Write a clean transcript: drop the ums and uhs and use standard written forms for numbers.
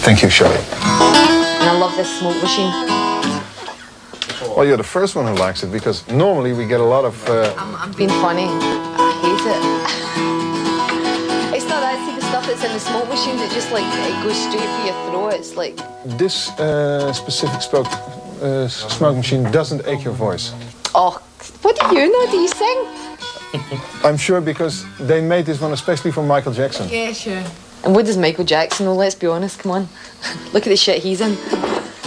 Thank you, Shelley. And I love this smoke machine. Well, you're the first one who likes it, because normally we get a lot of... I'm being funny. I hate it. It's not that, see the stuff that's in the smoke machine that just like, it goes straight for your throat. It's like... This specific smoke machine doesn't ache your voice. Oh, what do you know? Do you sing? I'm sure, because they made this one especially for Michael Jackson. Yeah, sure. And what does Michael Jackson know? Let's be honest, come on. Look at the shit he's in.